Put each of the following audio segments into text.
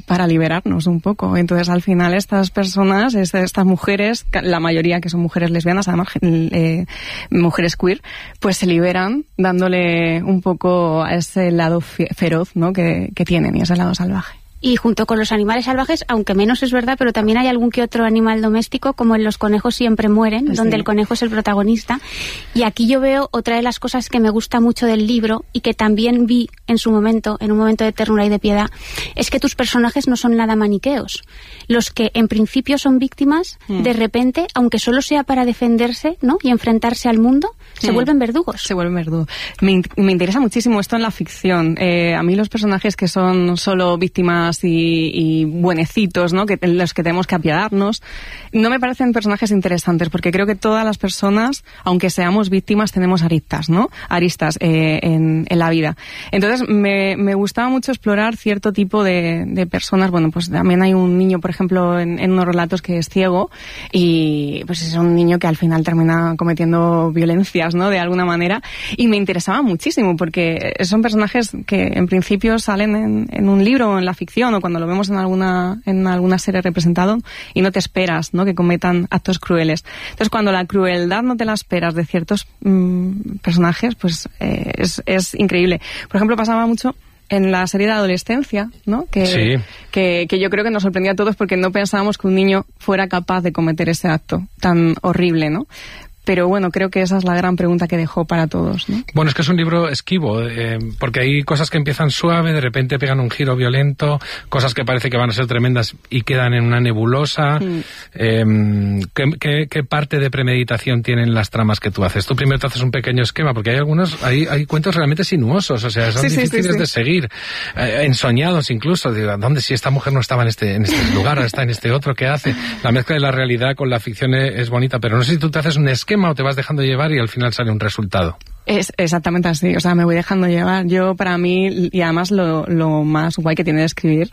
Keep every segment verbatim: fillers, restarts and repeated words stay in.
para liberarnos un poco. Entonces, al final, estas personas, estas mujeres, la mayoría que son mujeres lesbianas, además, eh, mujeres queer, pues se liberan dándole un poco a ese lado feroz, ¿no?, que, que tienen, y ese lado salvaje. Y junto con los animales salvajes, aunque menos es verdad, pero también hay algún que otro animal doméstico, como en Los conejos siempre mueren, sí, donde el conejo es el protagonista. Y aquí yo veo otra de las cosas que me gusta mucho del libro, y que también vi en su momento, en un momento de ternura y de piedad, es que tus personajes no son nada maniqueos. Los que en principio son víctimas, mm. de repente, aunque solo sea para defenderse, ¿no?, y enfrentarse al mundo, se mm. vuelven verdugos. Se vuelven verdugos. Me, me interesa muchísimo esto en la ficción. Eh, a mí los personajes que son solo víctimas Y, y buenecitos, ¿no?, que los que tenemos que apiadarnos, no me parecen personajes interesantes, porque creo que todas las personas, aunque seamos víctimas, tenemos aristas, ¿no? Aristas eh, en, en la vida. Entonces, me, me gustaba mucho explorar cierto tipo de, de personas. Bueno, pues también hay un niño, por ejemplo, en, en unos relatos que es ciego, y pues es un niño que al final termina cometiendo violencias, ¿no?, de alguna manera, y me interesaba muchísimo, porque son personajes que en principio salen en, en un libro o en la ficción, o cuando lo vemos en alguna en alguna serie representado, y no te esperas, ¿no?, que cometan actos crueles. Entonces, cuando la crueldad no te la esperas de ciertos mmm, personajes, pues eh, es, es increíble. Por ejemplo, pasaba mucho en la serie de adolescencia, ¿no?, que, sí. que, que yo creo que nos sorprendía a todos, porque no pensábamos que un niño fuera capaz de cometer ese acto tan horrible, ¿no? Pero bueno, creo que esa es la gran pregunta que dejó para todos, ¿no? Bueno, es que es un libro esquivo, eh, porque hay cosas que empiezan suave, de repente pegan un giro violento, cosas que parece que van a ser tremendas y quedan en una nebulosa. Mm. Eh, ¿qué, qué, ¿Qué parte de premeditación tienen las tramas que tú haces? Tú primero te haces un pequeño esquema, porque hay algunos, hay, hay cuentos realmente sinuosos, o sea, son sí, difíciles sí, sí, sí. de seguir, eh, ensoñados incluso. Digo, ¿dónde si esta mujer no estaba en este, en este lugar, está en este otro? ¿Qué hace? La mezcla de la realidad con la ficción es, es bonita, pero no sé si tú te haces un esquema o te vas dejando llevar y al final sale un resultado. Es exactamente así, o sea, me voy dejando llevar. Yo, para mí, y además lo, lo más guay que tiene de escribir,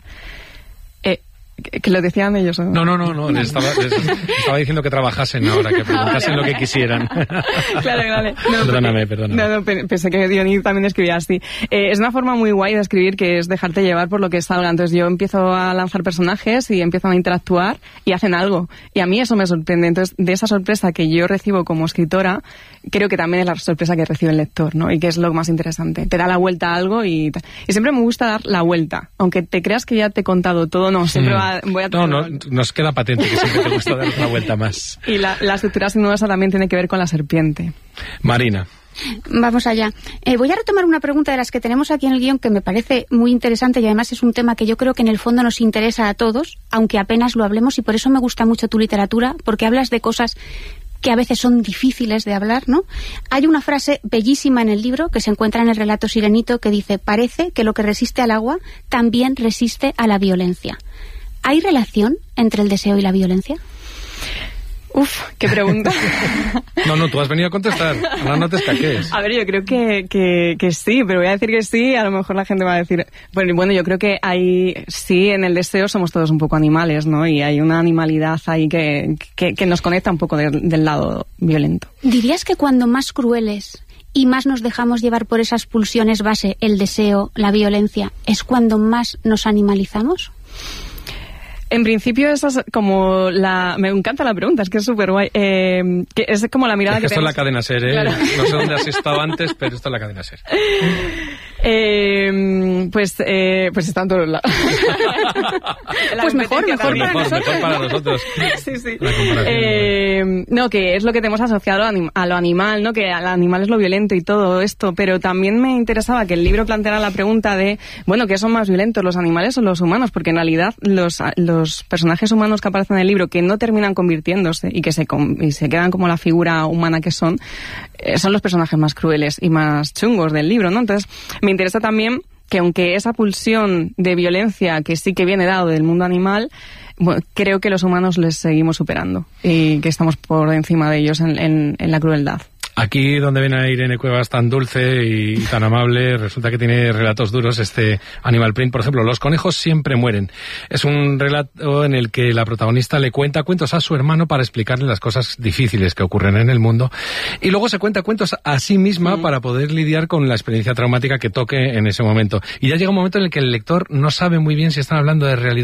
eh, que, que lo decían ellos, ¿no? No, no, no, no, les estaba, les estaba diciendo que trabajasen ahora, que preguntasen lo que quisieran. Claro, vale. No, perdóname, perdóname. No, no, pensé que Dioní también escribía así. Eh, es una forma muy guay de escribir, que es dejarte llevar por lo que salga. Entonces yo empiezo a lanzar personajes y empiezan a interactuar y hacen algo. Y a mí eso me sorprende. Entonces, de esa sorpresa que yo recibo como escritora, creo que también es la sorpresa que recibe el lector, ¿no? Y que es lo más interesante. Te da la vuelta a algo y, y siempre me gusta dar la vuelta. Aunque te creas que ya te he contado todo, no, siempre mm. va, voy a... No, no, nos queda patente que siempre te gusta dar una vuelta más. Y la, la estructura sinuosa también tiene que ver con la serpiente. Marina. Vamos allá. Eh, voy a retomar una pregunta de las que tenemos aquí en el guión, que me parece muy interesante, y además es un tema que yo creo que en el fondo nos interesa a todos, aunque apenas lo hablemos, y por eso me gusta mucho tu literatura, porque hablas de cosas que a veces son difíciles de hablar, ¿no? Hay una frase bellísima en el libro que se encuentra en el relato Sirenito que dice: parece que lo que resiste al agua también resiste a la violencia. ¿Hay relación entre el deseo y la violencia? Uf, qué pregunta. No, no, tú has venido a contestar. Ahora no te escaques. A ver, yo creo que, que, que sí, pero voy a decir que sí, a lo mejor la gente va a decir... Bueno, bueno, yo creo que hay... Sí, en el deseo somos todos un poco animales, ¿no? Y hay una animalidad ahí que, que, que nos conecta un poco de, del lado violento. ¿Dirías que cuando más crueles y más nos dejamos llevar por esas pulsiones base, el deseo, la violencia, es cuando más nos animalizamos? En principio, esa es como la... Me encanta la pregunta, es que es súper guay. Eh, que es como la mirada es que, que esto tenemos... es la cadena SER, ¿eh? Claro. No sé dónde has estado antes, pero esto es la cadena SER. Eh, pues, eh, pues está en todos lados. Pues mejor, mejor, mejor, para nosotros. mejor para nosotros. Sí, sí. Eh, no, que es lo que tenemos asociado a, anim- a lo animal, ¿no? Que al animal es lo violento y todo esto, pero también me interesaba que el libro planteara la pregunta de, bueno, ¿qué son más violentos, los animales o los humanos? Porque en realidad los, los personajes humanos que aparecen en el libro, que no terminan convirtiéndose y que se, y se quedan como la figura humana que son, eh, son los personajes más crueles y más chungos del libro, ¿no? Entonces, me interesa también que aunque esa pulsión de violencia que sí que viene dado del mundo animal, bueno, creo que los humanos les seguimos superando y que estamos por encima de ellos en, en, en la crueldad. Aquí donde ven a Irene Cuevas tan dulce y tan amable, resulta que tiene relatos duros este Animal Print. Por ejemplo, Los conejos siempre mueren. Es un relato en el que la protagonista le cuenta cuentos a su hermano para explicarle las cosas difíciles que ocurren en el mundo. Y luego se cuenta cuentos a sí misma mm. para poder lidiar con la experiencia traumática que toque en ese momento. Y ya llega un momento en el que el lector no sabe muy bien si están hablando de realidad